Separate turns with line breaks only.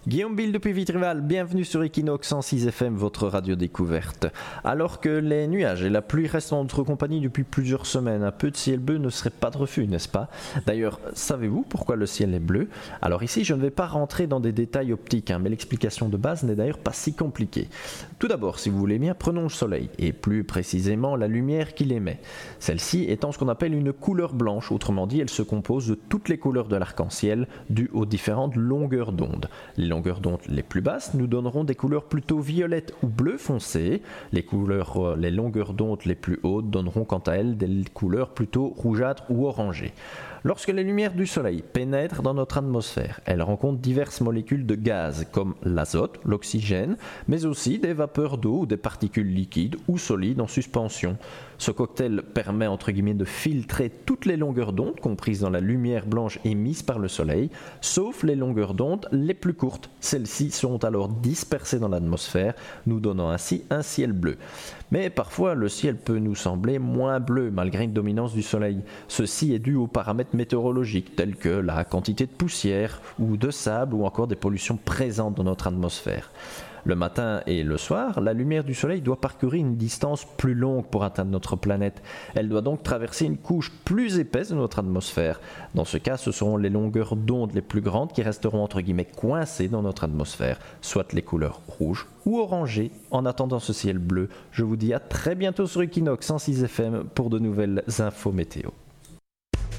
Guillaume Bill depuis Vitrival, bienvenue sur Equinox 106 FM, votre radio découverte. Alors que les nuages et la pluie restent en notre compagnie depuis plusieurs semaines, un peu de ciel bleu ne serait pas de refus, n'est-ce pas? D'ailleurs, savez-vous pourquoi le ciel est bleu? Alors ici, je ne vais pas rentrer dans des détails optiques, mais l'explication de base n'est d'ailleurs pas si compliquée. Tout d'abord, si vous voulez bien, prenons le soleil, et plus précisément la lumière qu'il émet. Celle-ci étant ce qu'on appelle une couleur blanche, autrement dit, elle se compose de toutes les couleurs de l'arc-en-ciel, dues aux différentes longueurs d'onde. Les longueurs d'onde les plus basses nous donneront des couleurs plutôt violettes ou bleu foncé. Les longueurs d'onde les plus hautes donneront quant à elles des couleurs plutôt rougeâtres ou orangées. Lorsque les lumières du soleil pénètrent dans notre atmosphère, elles rencontrent diverses molécules de gaz comme l'azote, l'oxygène, mais aussi des vapeurs d'eau ou des particules liquides ou solides en suspension. Ce cocktail permet entre guillemets de filtrer toutes les longueurs d'onde comprises dans la lumière blanche émise par le soleil, sauf les longueurs d'onde les plus courtes. Celles-ci seront alors dispersées dans l'atmosphère, nous donnant ainsi un ciel bleu. Mais parfois, le ciel peut nous sembler moins bleu malgré une dominance du soleil. Ceci est dû aux paramètres météorologiques tels que la quantité de poussière ou de sable ou encore des pollutions présentes dans notre atmosphère. Le matin et le soir, la lumière du soleil doit parcourir une distance plus longue pour atteindre notre planète. Elle doit donc traverser une couche plus épaisse de notre atmosphère. Dans ce cas, ce seront les longueurs d'onde les plus grandes qui resteront entre guillemets coincées dans notre atmosphère, soit les couleurs rouges ou orangées. En attendant ce ciel bleu, je vous dis à très bientôt sur Equinox 106 FM pour de nouvelles infos météo.